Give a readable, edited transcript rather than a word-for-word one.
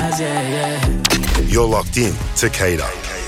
eyes, yeah, yeah. You're locked in to Kato.